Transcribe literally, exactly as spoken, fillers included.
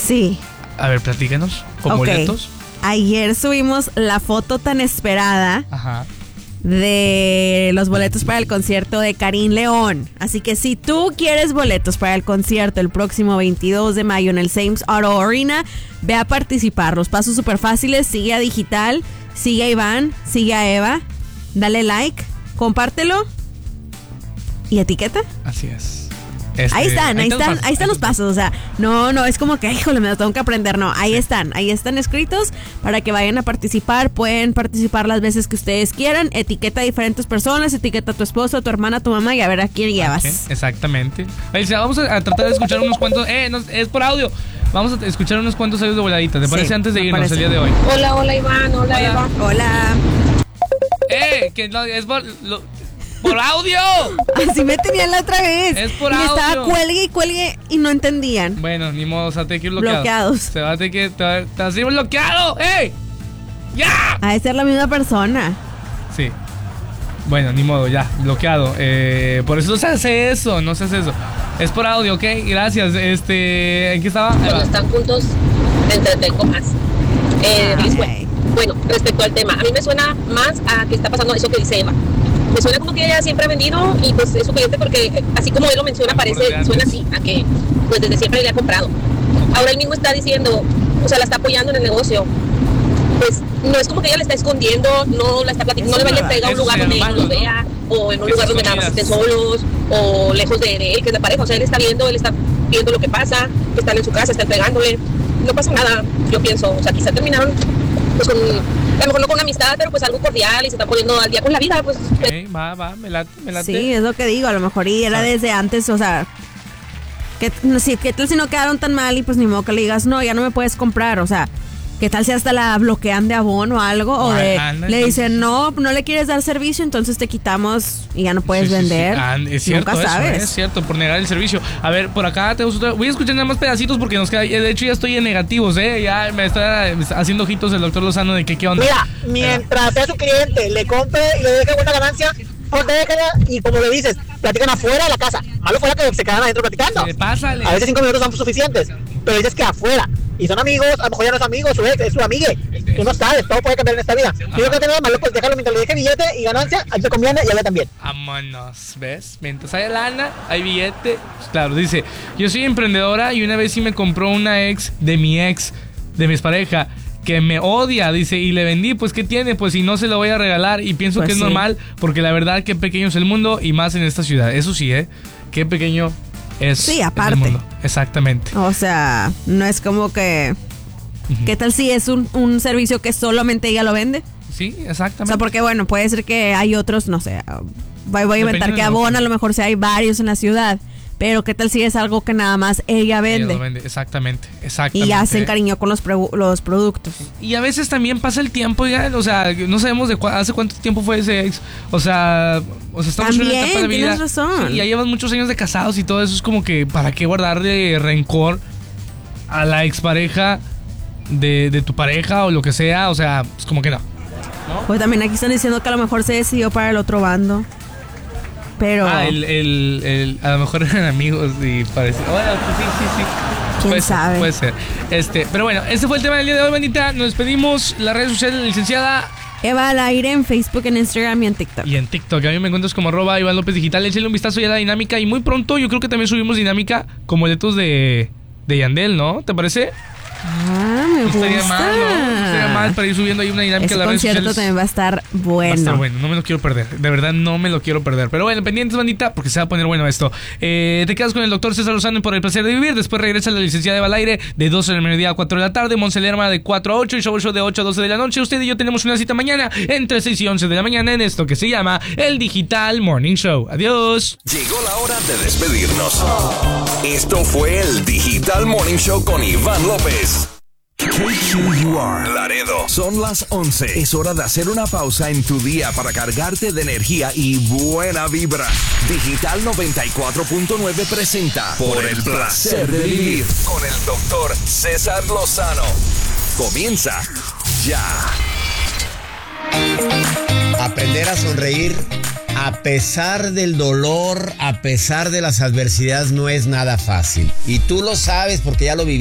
Sí. A ver, platícanos. ¿Con okay. boletos? Ayer subimos la foto tan esperada Ajá. de los boletos para el concierto de Karim León. Así que si tú quieres boletos para el concierto el próximo veintidós de mayo en el Sam's Auto Arena, ve a participar. Los pasos súper fáciles. Sigue a Digital, sigue a Iván, sigue a Eva, dale like, compártelo y etiqueta. Así es. Este, ahí están, ahí, ahí están, pasos, ahí están los pasos. O sea, no, no es como que, híjole, me lo tengo que aprender. No, ahí sí. están, ahí están escritos para que vayan a participar. Pueden participar las veces que ustedes quieran. Etiqueta a diferentes personas, etiqueta a tu esposo, a tu hermana, a tu mamá y a ver a quién llevas. Okay, exactamente. Alicia, vamos a, a tratar de escuchar unos cuantos. Eh, no, es por audio. Vamos a escuchar unos cuantos audios de voladita. ¿Te parece sí, antes de irnos parece. el día de hoy? Hola, hola Iván, hola, hola. Eva. Hola. Eh, que no, es por. Lo, ¡Por audio! Así me tenían la otra vez. Es por y audio. Estaba cuelgue y cuelgue y no entendían. Bueno, ni modo, o sea, te que ir bloqueado. Bloqueados. Se va a tener que. Te va, te va a ser bloqueado. ¡Ey! ¡Ya! Ha de ser la misma persona. Sí. Bueno, ni modo, ya, bloqueado. Eh, por eso no se hace eso, no se hace eso. Es por audio, ¿ok? Gracias. Este. ¿En qué estaba? Cuando están juntos, te entretengo más. Eh, okay. Bueno, respecto al tema, a mí me suena más a que está pasando eso que dice Eva. Me suena como que ella siempre ha vendido y pues es su cliente porque así como él lo menciona parece, suena así, a que pues desde siempre le ha comprado. Ahora él mismo está diciendo, o sea, la está apoyando en el negocio. Pues no es como que ella le está escondiendo, no la está platicando, no le vaya a entregar a un lugar donde él los vea, o en un lugar donde nada más estén solos, o lejos de, de él, que es la pareja. O sea, él está viendo, él está viendo lo que pasa, que están en su casa, está entregándole. No pasa nada, yo pienso. O sea, quizá terminaron pues con, a lo mejor no con una amistad, pero pues algo cordial y se están poniendo al día con la vida, pues. Okay, va, va, me late, me late. Sí, es lo que digo, a lo mejor y era desde antes, o sea, ¿qué, si, ¿qué tal si no quedaron tan mal y pues ni modo que le digas, no, ya no me puedes comprar? O sea, ¿qué tal si hasta la bloquean de abono o algo? O de, anda, le dicen, no, no le quieres dar servicio, entonces te quitamos y ya no puedes sí, vender. Sí, sí. Ah, es cierto, nunca eso, sabes. Es cierto, por negar el servicio. A ver, por acá tenemos otra. Voy a escuchar nada más pedacitos porque nos queda. De hecho, ya estoy en negativos, ¿eh? Ya me está, me está haciendo ojitos el doctor Lozano de que qué onda. Mira, mientras sea su cliente, le compre y le deje buena ganancia, pues déjala y como le dices, platican afuera de la casa. Malo fuera que se quedan adentro platicando. Sí, pásale. A veces cinco minutos son suficientes, pero dices que afuera. Y son amigos, a lo mejor ya no es amigo, su ex, es su amigue. Tú no sabes, todo puede cambiar en esta vida. Si yo creo que nada malo, pues déjalo mientras le deje billete y ganancia, a él te conviene y a ella también. Vámonos, ¿ves? Mientras hay lana, hay billete. Pues claro, dice, yo soy emprendedora y una vez sí me compró una ex de mi ex, de mi expareja, que me odia, dice, y le vendí, pues ¿qué tiene? Pues si no se lo voy a regalar y pienso pues que es sí. normal, porque la verdad qué pequeño es el mundo y más en esta ciudad. Eso sí, ¿eh? Qué pequeño es sí, aparte. el mundo. Exactamente. O sea, no es como que... Uh-huh. ¿Qué tal si es un, un servicio que solamente ella lo vende? Sí, exactamente. O sea, porque bueno, puede ser que hay otros, no sé, voy, voy a inventar que Avon a lo mejor si hay varios en la ciudad. Pero ¿qué tal si es algo que nada más ella vende? Ella lo vende, exactamente, exactamente. Y ya se encariñó con los, pre- los productos. Y a veces también pasa el tiempo, ya, o sea, no sabemos de cu- hace cuánto tiempo fue ese ex. O sea, o sea estamos también, en una etapa de vida. Tienes razón. Sí, ya llevan muchos años de casados y todo eso es como que, ¿para qué guardarle rencor a la expareja de, de tu pareja o lo que sea? O sea, es como que no. ¿No? Pues también aquí están diciendo que a lo mejor se decidió para el otro bando. Pero... Ah, el, el, el, a lo mejor eran amigos y parecía... Bueno, pues sí, sí, sí. ¿Quién puede sabe? Ser, puede ser. Este, pero bueno, este fue el tema del día de hoy, bandita. Nos despedimos. Las redes sociales de la licenciada Eva al aire en Facebook, en Instagram y en TikTok. Y en TikTok. A mí me encuentras como arroba Iván López Digital. Échale un vistazo ya a la dinámica. Y muy pronto yo creo que también subimos dinámica con boletos de, de Yandel, ¿no? ¿Te parece? Ah, me gusta. Estaría mal, ¿no? Estaría mal para ir subiendo ahí una dinámica. Ese de las redes concierto sociales. también va a estar bueno. Va a estar bueno, no me lo quiero perder. De verdad, no me lo quiero perder. Pero bueno, pendientes, bandita, porque se va a poner bueno esto. Eh, te quedas con el doctor César Lozano por el placer de vivir. Después regresa la licenciada Eva al aire de doce del mediodía a cuatro de la tarde. Monse Lerma de cuatro a ocho. Y Show Show de ocho a doce de la noche. Usted y yo tenemos una cita mañana entre seis y once de la mañana en esto que se llama el Digital Morning Show. Adiós. Llegó la hora de despedirnos. Esto fue el Digital Morning Show con Iván López. K Q U R Laredo. Son las once. Es hora de hacer una pausa en tu día para cargarte de energía y buena vibra. Digital noventa y cuatro punto nueve presenta Por el placer de vivir con el doctor César Lozano. Comienza ya. Aprender a sonreír a pesar del dolor, a pesar de las adversidades, no es nada fácil. Y tú lo sabes porque ya lo viviste.